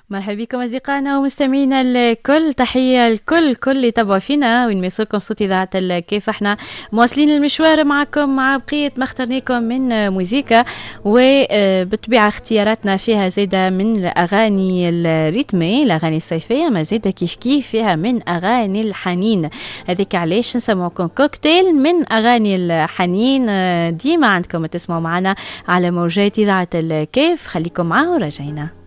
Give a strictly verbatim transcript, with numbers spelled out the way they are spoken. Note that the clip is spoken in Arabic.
مرحبا بكم أصدقائنا ومستمعينا الكل، تحية الكل كل اللي تابعوا فينا وين ما يصيركم صوت إذاعة الكيف. احنا مواصلين المشوار معكم مع بقية ما اخترناكم من موسيقى، وبطبيعة اختياراتنا فيها زيادة من الأغاني الريتمي، الأغاني الصيفية، ما زيادة كيف كيف فيها من أغاني الحنين. هذيك علاش نسمعكم كوكتيل من أغاني الحنين. ديما عندكم تسمعوا معنا على موجات إذاعة الكيف، خليكم معه ورجعينا.